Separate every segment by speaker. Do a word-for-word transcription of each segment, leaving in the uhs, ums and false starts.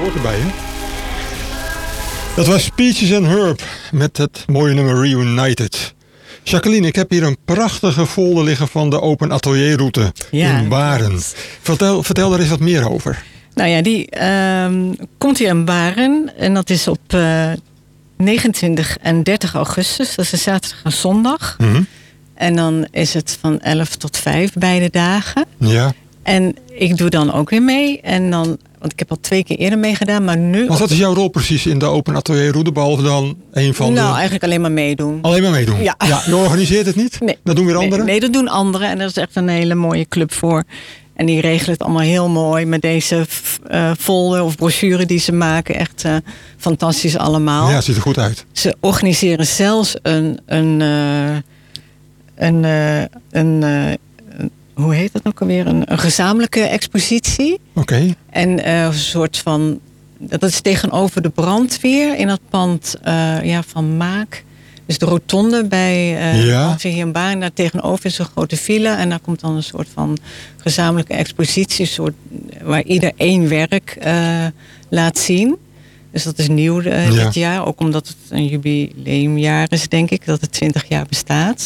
Speaker 1: hoort erbij, hè? Dat was Peaches and Herb met het mooie nummer Reunited. Jacqueline, ik heb hier een prachtige folder liggen van de Open Atelierroute
Speaker 2: ja,
Speaker 1: in Baren. Vertel, vertel daar eens wat meer over.
Speaker 2: Nou ja, die um, komt hier in Baren en dat is op uh, negenentwintig en dertig augustus. Dat is een zaterdag en zondag.
Speaker 1: Mm-hmm.
Speaker 2: En dan is het van elf tot vijf beide dagen.
Speaker 1: Ja.
Speaker 2: En ik doe dan ook weer mee. En dan, want ik heb al twee keer eerder meegedaan, maar nu...
Speaker 1: Want wat is jouw rol precies in de Open Atelierroute, behalve dan een van
Speaker 2: nou,
Speaker 1: de...
Speaker 2: Nou, eigenlijk alleen maar meedoen.
Speaker 1: Alleen maar meedoen?
Speaker 2: Ja.
Speaker 1: ja. Je organiseert het niet?
Speaker 2: Nee.
Speaker 1: Dat doen weer anderen?
Speaker 2: Nee, nee, dat doen anderen. En er is echt een hele mooie club voor. En die regelen het allemaal heel mooi met deze uh, folder of brochure die ze maken. Echt uh, fantastisch allemaal.
Speaker 1: Ja, het ziet er goed uit.
Speaker 2: Ze organiseren zelfs een... een, uh, een, uh, een uh, hoe heet dat ook alweer? Een, een gezamenlijke expositie.
Speaker 1: Oké. Okay.
Speaker 2: En uh, een soort van... Dat is tegenover de brandweer in het pand uh, ja, van Maak. Dus de rotonde bij uh,
Speaker 1: ja.
Speaker 2: hier in Baren. Daar tegenover is een grote villa. En daar komt dan een soort van gezamenlijke expositie. Soort, waar ieder één werk uh, laat zien. Dus dat is nieuw uh,
Speaker 1: ja.
Speaker 2: dit jaar. Ook omdat het een jubileumjaar is, denk ik. Dat het twintig jaar bestaat.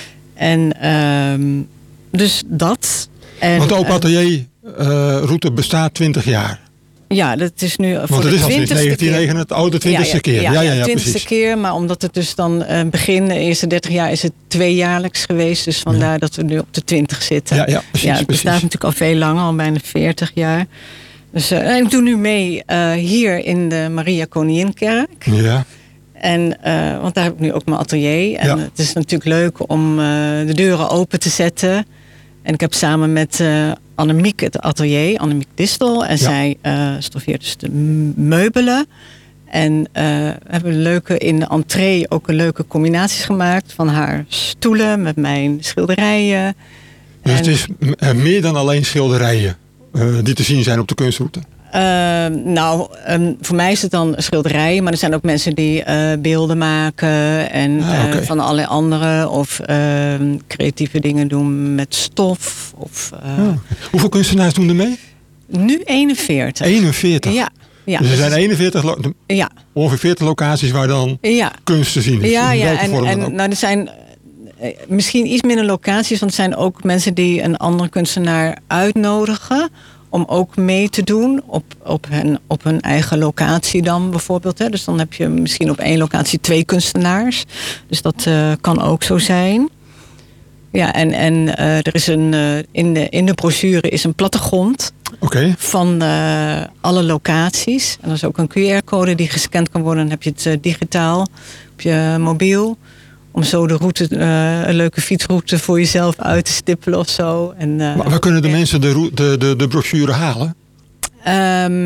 Speaker 2: En... Uh, Dus dat. En,
Speaker 1: Want de Open Atelierroute uh, bestaat twintig jaar.
Speaker 2: Ja, dat is nu voor
Speaker 1: Want het
Speaker 2: de
Speaker 1: is al
Speaker 2: twintigste
Speaker 1: negentien negenennegentig, oh, de twintigste keer. Ja, ja, ja, ja
Speaker 2: twintigste
Speaker 1: precies.
Speaker 2: keer, maar omdat het dus dan uh, begin de eerste dertig jaar is het tweejaarlijks geweest. Dus vandaar ja. dat we nu op de twintig zitten.
Speaker 1: Ja, ja, precies,
Speaker 2: ja het bestaat
Speaker 1: precies.
Speaker 2: natuurlijk al veel langer, al bijna veertig jaar. Dus uh, ik doe nu mee uh, hier in de Maria Koninginkerk.
Speaker 1: Ja.
Speaker 2: En, uh, want daar heb ik nu ook mijn atelier. En ja. het is natuurlijk leuk om uh, de deuren open te zetten. En ik heb samen met uh, Annemiek het atelier, Annemiek Distel. En ja. zij uh, stoffeert dus de meubelen. En uh, we hebben leuke, in de entree ook een leuke combinaties gemaakt. Van haar stoelen met mijn schilderijen.
Speaker 1: Dus
Speaker 2: en,
Speaker 1: het is meer dan alleen schilderijen uh, die te zien zijn op de kunstroute?
Speaker 2: Uh, nou, um, voor mij is het dan schilderijen. Maar er zijn ook mensen die uh, beelden maken. En ah, okay. uh, van allerlei andere. Of uh, creatieve dingen doen met stof. Of, uh,
Speaker 1: ah, okay. Hoeveel kunstenaars doen er mee?
Speaker 2: Nu eenenveertig.
Speaker 1: eenenveertig?
Speaker 2: Ja. ja
Speaker 1: dus er zijn eenenveertig, lo-
Speaker 2: ja.
Speaker 1: ongeveer veertig locaties waar dan ja. kunst te zien is.
Speaker 2: Ja, ja.
Speaker 1: en,
Speaker 2: en nou, er zijn uh, misschien iets minder locaties. Want er zijn ook mensen die een andere kunstenaar uitnodigen om ook mee te doen op, op, hun, op hun eigen locatie dan bijvoorbeeld. Hè. Dus dan heb je misschien op één locatie twee kunstenaars. Dus dat uh, kan ook zo zijn. Ja, en, en uh, er is een, uh, in, de, in de brochure is een plattegrond
Speaker 1: okay.
Speaker 2: van uh, alle locaties. En er is ook een Q R-code die gescand kan worden. Dan heb je het uh, digitaal op je mobiel. Om zo de route, uh, een leuke fietsroute voor jezelf uit te stippelen of zo. En, uh,
Speaker 1: maar waar kunnen de en... mensen de, de, de, de brochure halen?
Speaker 2: Um,